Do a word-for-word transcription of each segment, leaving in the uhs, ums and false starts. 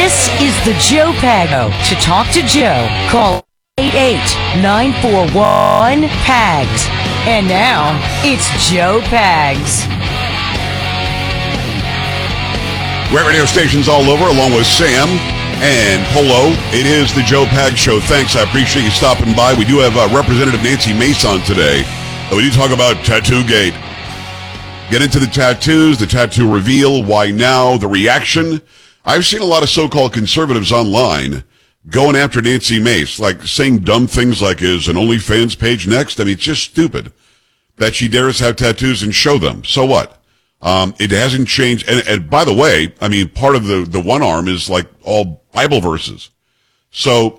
This is the Joe Pago. To talk to Joe, call eight eight nine four one P A G S. And now, it's Joe Pags. Great radio stations all over, along with Sam and Polo. It is the Joe Pags Show. Thanks, I appreciate you stopping by. We do have uh, Representative Nancy Mace on today. We do talk about Tattoo Gate. Get into the tattoos, the tattoo reveal, why now, the reaction. I've seen a lot of so-called conservatives online going after Nancy Mace, like saying dumb things like, is an OnlyFans page next? I mean, it's just stupid that she dares have tattoos and show them. So what? Um, it hasn't changed. And, and by the way, I mean, part of the, the one arm is like all Bible verses. So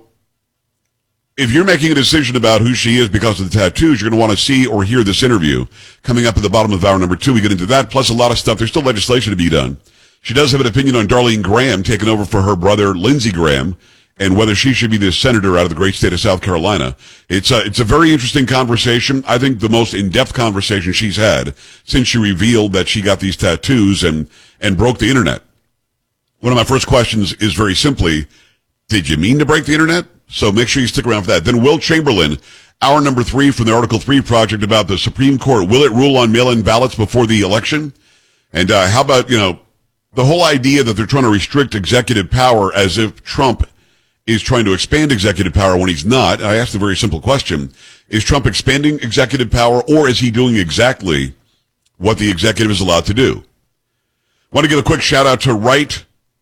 if you're making a decision about who she is because of the tattoos, you're going to want to see or hear this interview coming up at the bottom of hour number two. We get into that, plus a lot of stuff. There's still legislation to be done. She does have an opinion on Darlene Graham taking over for her brother, Lindsey Graham, and whether she should be the senator out of the great state of South Carolina. It's a, it's a very interesting conversation. I think the most in-depth conversation she's had since she revealed that she got these tattoos and, and broke the internet. One of my first questions is very simply, did you mean to break the internet? So make sure you stick around for that. Then Will Chamberlain, hour number three from the Article three Project about the Supreme Court. Will it rule on mail-in ballots before the election? And uh, how about, you know, the whole idea that they're trying to restrict executive power as if Trump is trying to expand executive power when he's not. I asked a very simple question. Is Trump expanding executive power, or is he doing exactly what the executive is allowed to do? I want to give a quick shout out to Wright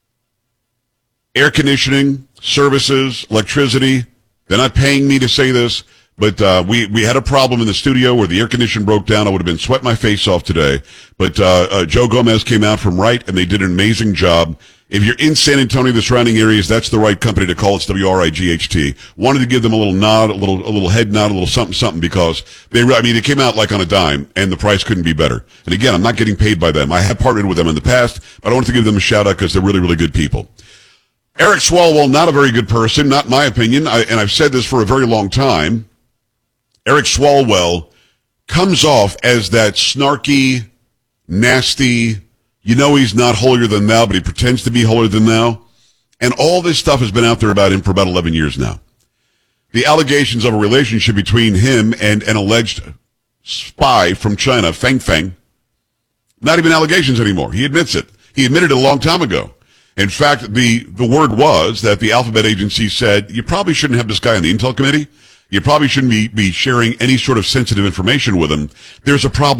Air Conditioning Services, Electricity. They're not paying me to say this, but uh, we, we had a problem in the studio where the air conditioner broke down. I would have been sweating my face off today. But uh, uh, Joe Gomez came out from Wright, and they did an amazing job. If you're in San Antonio, the surrounding areas, that's the right company to call. It's W R I G H T. Wanted to give them a little nod, a little a little head nod, a little something something because they, I mean, they came out like on a dime, and the price couldn't be better. And again, I'm not getting paid by them. I have partnered with them in the past, but I wanted to give them a shout out because they're really, really good people. Eric Swalwell, not a very good person, not my opinion, I, and I've said this for a very long time. Eric Swalwell comes off as that snarky, nasty, you know he's not holier than thou, but he pretends to be holier than thou. And all this stuff has been out there about him for about eleven years now. The allegations of a relationship between him and an alleged spy from China, Feng Feng, not even allegations anymore. He admits it. He admitted it a long time ago. In fact, the, the word was that the Alphabet agency said, you probably shouldn't have this guy on the Intel committee. You probably shouldn't be, be sharing any sort of sensitive information with him. There's a problem.